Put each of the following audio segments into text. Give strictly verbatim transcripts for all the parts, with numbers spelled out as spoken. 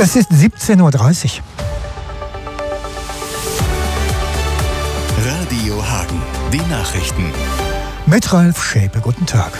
Es ist siebzehn Uhr dreißig. Radio Hagen, die Nachrichten. Mit Ralf Schäpe, guten Tag.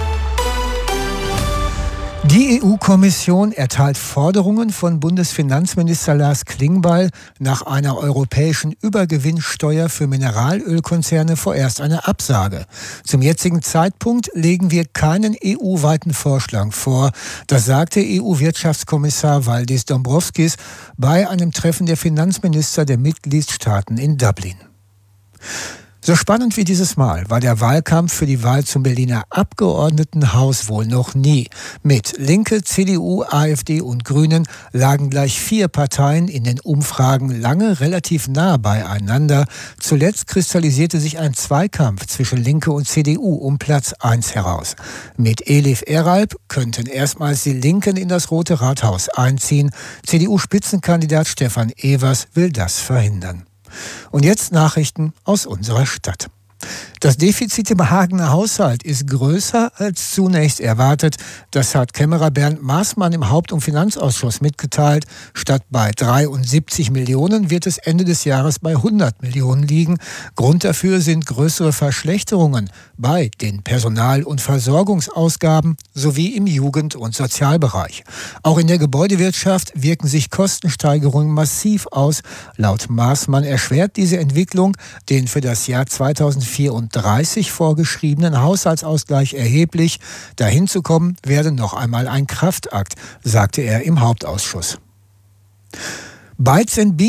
Die E U-Kommission erteilt Forderungen von Bundesfinanzminister Lars Klingbeil nach einer europäischen Übergewinnsteuer für Mineralölkonzerne vorerst eine Absage. Zum jetzigen Zeitpunkt legen wir keinen E U-weiten Vorschlag vor. Das sagte E U-Wirtschaftskommissar Valdis Dombrovskis bei einem Treffen der Finanzminister der Mitgliedstaaten in Dublin. So spannend wie dieses Mal war der Wahlkampf für die Wahl zum Berliner Abgeordnetenhaus wohl noch nie. Mit Linke, C D U, AfD und Grünen lagen gleich vier Parteien in den Umfragen lange relativ nah beieinander. Zuletzt kristallisierte sich ein Zweikampf zwischen Linke und C D U um Platz eins heraus. Mit Elif Eralp könnten erstmals die Linken in das Rote Rathaus einziehen. C D U-Spitzenkandidat Stefan Evers will das verhindern. Und jetzt Nachrichten aus unserer Stadt. Das Defizit im Hagener Haushalt ist größer als zunächst erwartet. Das hat Kämmerer Bernd Maßmann im Haupt- und Finanzausschuss mitgeteilt. Statt bei dreiundsiebzig Millionen wird es Ende des Jahres bei hundert Millionen liegen. Grund dafür sind größere Verschlechterungen bei den Personal- und Versorgungsausgaben sowie im Jugend- und Sozialbereich. Auch in der Gebäudewirtschaft wirken sich Kostensteigerungen massiv aus. Laut Maßmann erschwert diese Entwicklung den für das Jahr zweitausendvierunddreißig vorgeschriebenen Haushaltsausgleich erheblich. Dahin zu kommen, werde noch einmal ein Kraftakt, sagte er im Hauptausschuss. Bytes and Beats